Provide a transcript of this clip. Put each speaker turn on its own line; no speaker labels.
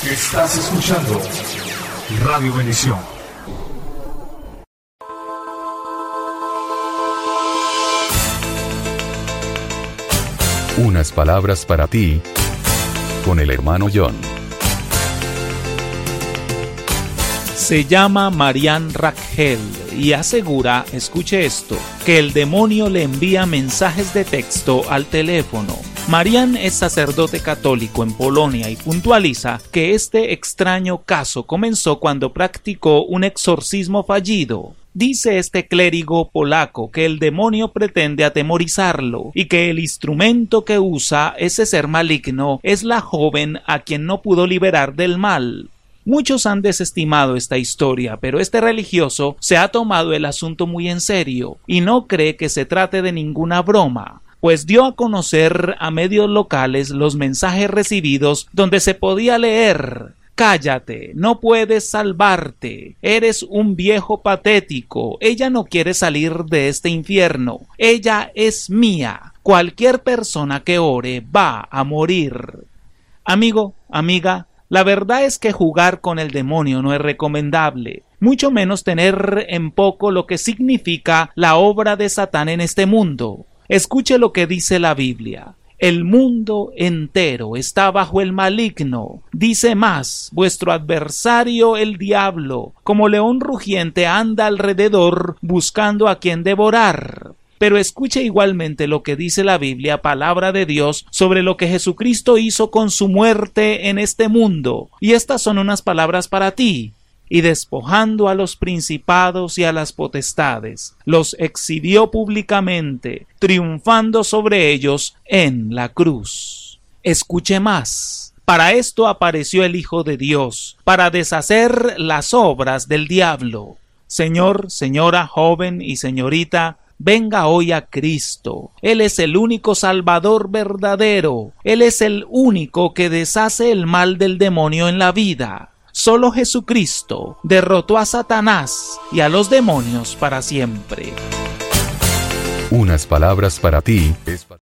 Estás escuchando Radio Bendición.
Unas palabras para ti, con el hermano John.
Se llama Marian Raquel y asegura, escuche esto, que el demonio le envía mensajes de texto al teléfono. Marian es sacerdote católico en Polonia y puntualiza que este extraño caso comenzó cuando practicó un exorcismo fallido. Dice este clérigo polaco que el demonio pretende atemorizarlo y que el instrumento que usa ese ser maligno es la joven a quien no pudo liberar del mal. Muchos han desestimado esta historia, pero este religioso se ha tomado el asunto muy en serio y no cree que se trate de ninguna broma, pues dio a conocer a medios locales los mensajes recibidos donde se podía leer: cállate, no puedes salvarte, eres un viejo patético, ella no quiere salir de este infierno, ella es mía, cualquier persona que ore va a morir. Amigo, amiga, la verdad es que jugar con el demonio no es recomendable, mucho menos tener en poco lo que significa la obra de Satán en este mundo. Escuche lo que dice la Biblia. El mundo entero está bajo el maligno. Dice más, vuestro adversario el diablo, como león rugiente anda alrededor buscando a quien devorar. Pero escuche igualmente lo que dice la Biblia, palabra de Dios, sobre lo que Jesucristo hizo con su muerte en este mundo. Y estas son unas palabras para ti. Y despojando a los principados y a las potestades, los exhibió públicamente, triunfando sobre ellos en la cruz. Escuche más. Para esto apareció el Hijo de Dios, para deshacer las obras del diablo. Señor, señora, joven y señorita, venga hoy a Cristo. Él es el único Salvador verdadero. Él es el único que deshace el mal del demonio en la vida. Solo Jesucristo derrotó a Satanás y a los demonios para siempre.
Unas palabras para ti.